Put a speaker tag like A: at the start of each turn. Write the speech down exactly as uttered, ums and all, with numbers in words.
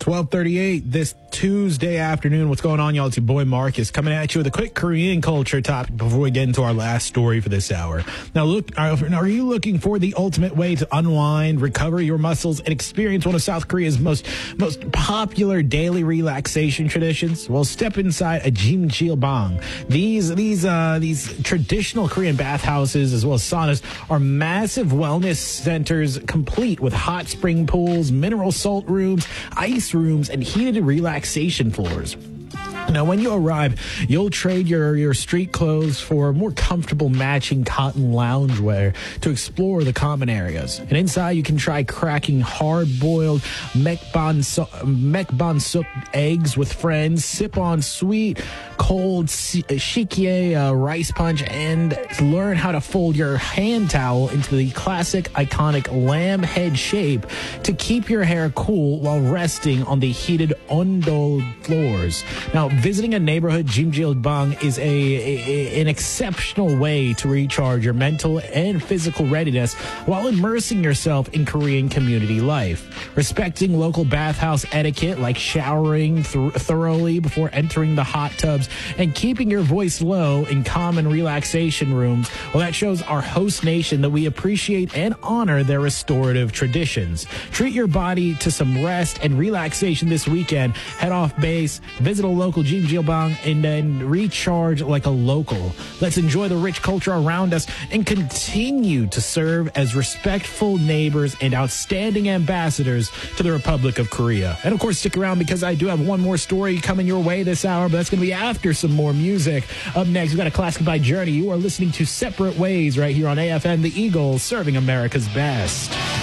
A: twelve thirty-eight this Tuesday afternoon. What's going on, y'all? It's your boy Marcus coming at you with a quick Korean culture topic before we get into our last story for this hour. Now, look, are you looking for the ultimate way to unwind, recover your muscles, and experience one of South Korea's most most popular daily relaxation traditions? Well, step inside a Jimjilbang. These these uh, these traditional Korean bathhouses, as well as saunas, are massive wellness centers complete with hot spring pools, mineral salt rooms, ice rooms, and heated relaxation floors. Now, when you arrive, you'll trade your, your street clothes for more comfortable matching cotton loungewear to explore the common areas. And inside, you can try cracking hard-boiled mekbang eggs with friends, sip on sweet, cold shikie uh, rice punch, and learn how to fold your hand towel into the classic, iconic lamb head shape to keep your hair cool while resting on the heated ondol floors. Now, visiting a neighborhood Jimjilbang is a, a an exceptional way to recharge your mental and physical readiness while immersing yourself in Korean community life. Respecting local bathhouse etiquette like showering th- thoroughly before entering the hot tubs and keeping your voice low in common relaxation rooms, well, that shows our host nation that we appreciate and honor their restorative traditions. Treat your body to some rest and relaxation this weekend. Head off base, visit a local Jimjilbang, and then recharge like a local. Let's enjoy the rich culture around us and continue to serve as respectful neighbors and outstanding ambassadors to the Republic of Korea. And of course, stick around because I do have one more story coming your way this hour, but that's going to be after some more music. Up next, we've got a classic by Journey. You are listening to Separate Ways right here on A F M The Eagle, serving America's best.